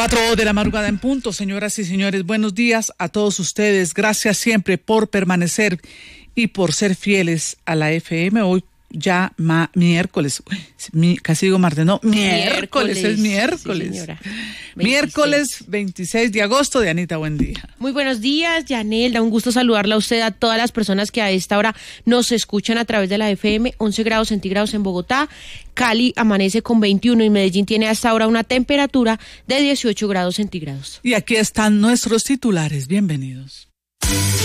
4 de la madrugada en punto, señoras y señores. Buenos días a todos ustedes. Gracias siempre por permanecer y por ser fieles a la FM. Hoy ya miércoles, casi digo martes, no, miércoles, es miércoles. Sí, señora. Miércoles 26 de agosto. de Anita, buen día. Muy buenos días, Yanelda, un gusto saludarla a usted, a todas las personas que a esta hora nos escuchan a través de la FM. 11 grados centígrados en Bogotá, Cali amanece con 21 y Medellín tiene hasta ahora una temperatura de 18 grados centígrados. Y aquí están nuestros titulares, bienvenidos.